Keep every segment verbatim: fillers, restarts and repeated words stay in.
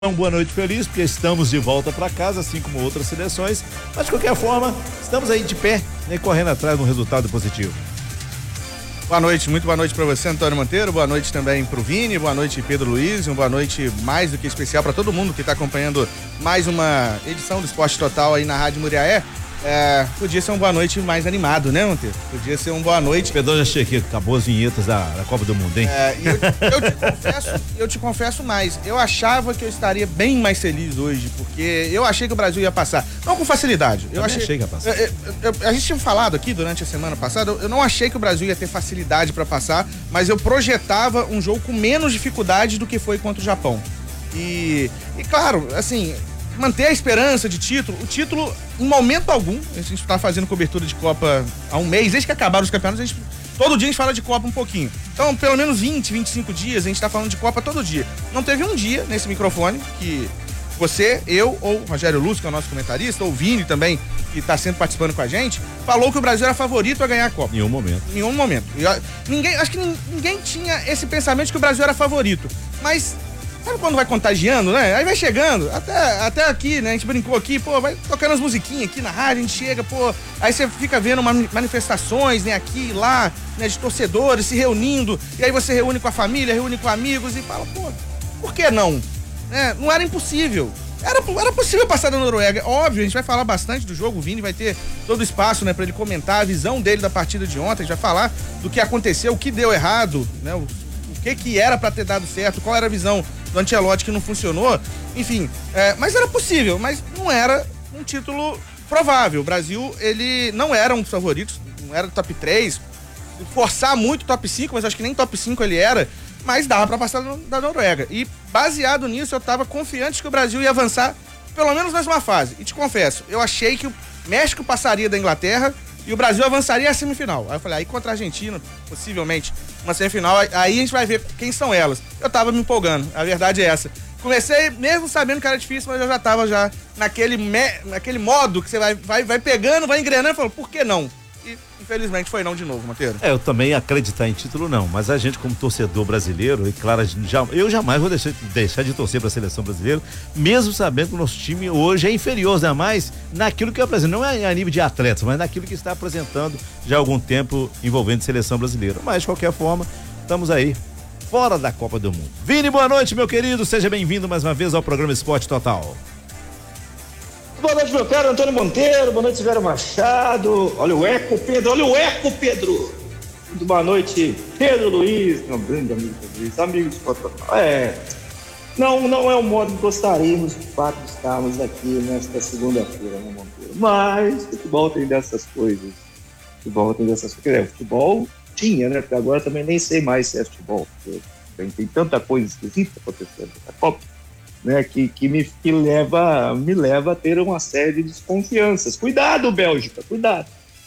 Uma boa noite feliz, porque estamos de volta para casa, assim como outras seleções, mas de qualquer forma, estamos aí de pé, né, correndo atrás de um resultado positivo. Boa noite, muito boa noite para você, Antônio Monteiro, boa noite também pro Vini, boa noite Pedro Luiz, uma boa noite mais do que especial para todo mundo que está acompanhando mais uma edição do Esporte Total aí na Rádio Muriaé. É, podia ser uma boa noite mais animado, né, Monteiro? Podia ser uma boa noite. Pedro, já achei que acabou as vinhetas da, da Copa do Mundo, hein? É, e eu, eu, te confesso, eu te confesso mais, eu achava que eu estaria bem mais feliz hoje, porque eu achei que o Brasil ia passar, não com facilidade. Eu achei, achei que ia passar. Eu, eu, eu, a gente tinha falado aqui durante a semana passada, eu não achei que o Brasil ia ter facilidade para passar, mas eu projetava um jogo com menos dificuldade do que foi contra o Japão. E, e claro, assim, manter a esperança de título, o título, em momento algum, a gente está fazendo cobertura de Copa há um mês, desde que acabaram os campeonatos, a gente, todo dia a gente fala de Copa um pouquinho. Então, pelo menos vinte, vinte e cinco dias, a gente está falando de Copa todo dia. Não teve um dia nesse microfone que você, eu ou o Rogério Lúcio, que é o nosso comentarista, ou o Vini também, que está sempre participando com a gente, falou que o Brasil era favorito a ganhar a Copa. Em nenhum momento. Em nenhum momento. Ninguém, acho que ninguém tinha esse pensamento de que o Brasil era favorito. Mas sabe quando vai contagiando, né? Aí vai chegando, até, até aqui, né? A gente brincou aqui, pô, vai tocando as musiquinhas aqui na rádio, a gente chega, pô, aí você fica vendo manifestações, né, aqui e lá, né, de torcedores se reunindo, e aí você reúne com a família, reúne com amigos e fala, pô, por que não? Né? Não era impossível. Era, era possível passar da Noruega, óbvio, a gente vai falar bastante do jogo, o Vini vai ter todo o espaço, né, pra ele comentar a visão dele da partida de ontem, a gente vai falar do que aconteceu, o que deu errado, né, o, o que que era pra ter dado certo, qual era a visão do Ancelotti que não funcionou, enfim, é, mas era possível, mas não era um título provável. O Brasil, ele não era um dos favoritos, não era top três, forçar muito top cinco, mas acho que nem top cinco ele era, mas dava pra passar da Noruega. E baseado nisso, eu tava confiante que o Brasil ia avançar, pelo menos mais uma fase. E te confesso, eu achei que o México passaria da Inglaterra e o Brasil avançaria à semifinal. Aí eu falei, aí contra a Argentina, possivelmente, uma semifinal, aí a gente vai ver quem são elas. Eu tava me empolgando, a verdade é essa. Comecei, mesmo sabendo que era difícil, mas eu já tava já naquele, me, naquele modo que você vai, vai, vai pegando, vai engrenando e falou, por que não? E infelizmente foi não de novo, Monteiro. É, eu também acreditar em título não, mas a gente como torcedor brasileiro, e claro, já, eu jamais vou deixar, deixar de torcer para a seleção brasileira, mesmo sabendo que o nosso time hoje é inferior, ainda mais naquilo que apresenta, não é a nível de atletas, mas naquilo que está apresentando já há algum tempo envolvendo seleção brasileira. Mas de qualquer forma, estamos aí, fora da Copa do Mundo. Vini, boa noite, meu querido, seja bem-vindo mais uma vez ao programa Esporte Total. Boa noite, meu caro Antônio Monteiro, boa noite, Silvério Machado. Olha o eco, Pedro, olha o eco, Pedro. Muito boa noite, Pedro Luiz, meu grande amigo Pedro Luiz, amigo de Total. É, não, não é o modo que gostaríamos de fato de estarmos aqui nesta segunda-feira, né, Monteiro? Mas futebol tem dessas coisas. Futebol tem dessas coisas. É, futebol tinha, né? Porque agora também nem sei mais se é futebol. Tem, tem tanta coisa esquisita acontecendo na Copa, né, que, que, me, que leva, me leva a ter uma série de desconfianças. Cuidado, Bélgica, cuidado.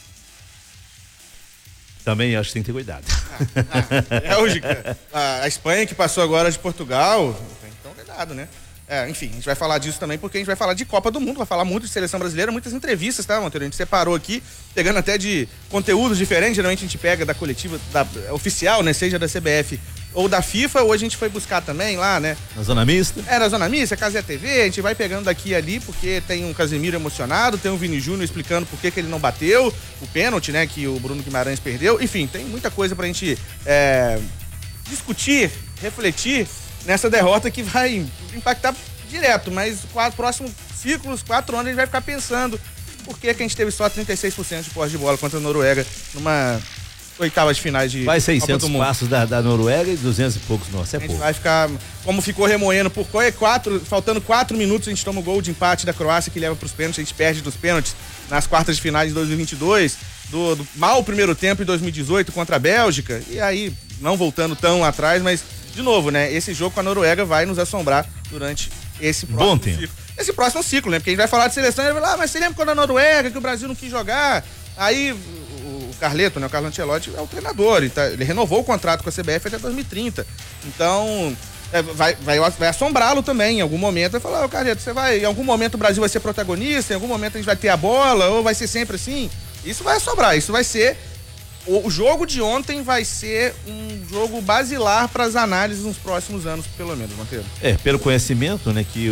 Também acho que tem que ter cuidado. Ah, a Bélgica, a, a Espanha que passou agora de Portugal, então cuidado, né? É, enfim, a gente vai falar disso também porque a gente vai falar de Copa do Mundo, vai falar muito de seleção brasileira, muitas entrevistas, tá, Monteiro? A gente separou aqui, pegando até de conteúdos diferentes, geralmente a gente pega da coletiva da, oficial, né, seja da C B F ou da FIFA, hoje a gente foi buscar também lá, né? Na Zona Mista. É, na Zona Mista, Casé T V, a gente vai pegando daqui e ali, porque tem um Casemiro emocionado, tem um Vini Júnior explicando por que que ele não bateu, o pênalti, né, que o Bruno Guimarães perdeu, enfim, tem muita coisa pra gente é, discutir, refletir nessa derrota que vai impactar direto, mas quatro próximos ciclos, quatro anos, a gente vai ficar pensando por que que a gente teve só trinta e seis por cento de posse de bola contra a Noruega numa oitavas de finais de vai seiscentos passos da, da Noruega e duzentos e poucos nossa, é a gente pouco. Vai ficar, como ficou remoendo por quatro, faltando quatro minutos, a gente toma o gol de empate da Croácia que leva pros pênaltis, a gente perde dos pênaltis nas quartas de finais de dois mil e vinte e dois, do, do mau primeiro tempo em dois mil e dezoito contra a Bélgica, e aí, não voltando tão lá atrás, mas, de novo, né, esse jogo com a Noruega vai nos assombrar durante esse próximo Bom tempo. ciclo. Esse próximo ciclo, né, porque a gente vai falar de seleção e vai falar, ah, mas você lembra quando a Noruega, que o Brasil não quis jogar, aí o Carleto, né, o Carlo Ancelotti é o treinador, ele, tá, ele renovou o contrato com a C B F até dois mil e trinta, então é, vai, vai, vai assombrá-lo também em algum momento, vai falar, ô Carleto, você vai, em algum momento o Brasil vai ser protagonista, em algum momento a gente vai ter a bola, ou vai ser sempre assim, isso vai assombrar, isso vai ser o jogo de ontem vai ser um jogo basilar para as análises nos próximos anos, pelo menos, Monteiro. É, pelo conhecimento, né, que